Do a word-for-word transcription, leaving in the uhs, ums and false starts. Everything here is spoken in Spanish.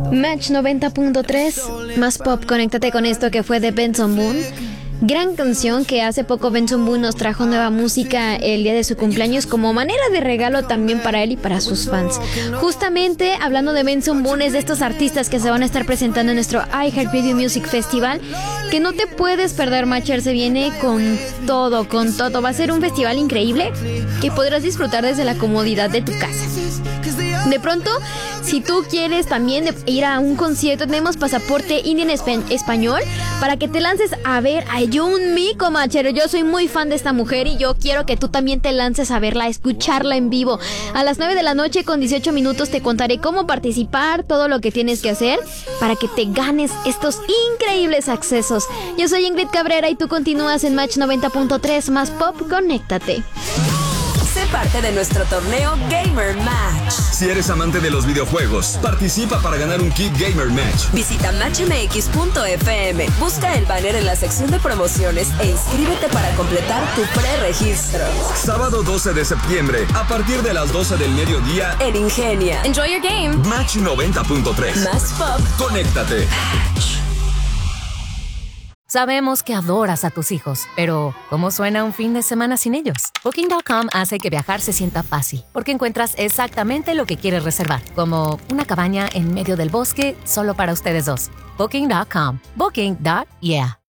Match noventa punto tres, más pop, conéctate con esto que fue de Benson Boone. Gran canción que hace poco Benson Boone nos trajo nueva música el día de su cumpleaños como manera de regalo también para él y para sus fans. Justamente hablando de Benson Boone, es de estos artistas que se van a estar presentando en nuestro iHeartRadio Music Festival, que no te puedes perder. Matcher se viene con todo, con todo. Va a ser un festival increíble que podrás disfrutar desde la comodidad de tu casa. De pronto, si tú quieres también ir a un concierto, tenemos pasaporte Indian español para que te lances a ver a Jun Miko, Machero. Yo soy muy fan de esta mujer y yo quiero que tú también te lances a verla, a escucharla en vivo. A las nueve de la noche con dieciocho minutos te contaré cómo participar, todo lo que tienes que hacer para que te ganes estos increíbles accesos. Yo soy Ingrid Cabrera y tú continúas en Match noventa punto tres, más pop, conéctate. Sé parte de nuestro torneo Gamer Match. Si eres amante de los videojuegos, participa para ganar un kit Gamer Match. Visita match m x punto f m, busca el banner en la sección de promociones e inscríbete para completar tu preregistro. Sábado doce de septiembre, a partir de las doce del mediodía, en Ingenia. Enjoy your game. Match noventa punto tres. Más pop. Conéctate. Sabemos que adoras a tus hijos, pero ¿cómo suena un fin de semana sin ellos? Booking punto com hace que viajar se sienta fácil, porque encuentras exactamente lo que quieres reservar, como una cabaña en medio del bosque solo para ustedes dos. Booking punto com. Booking. Yeah.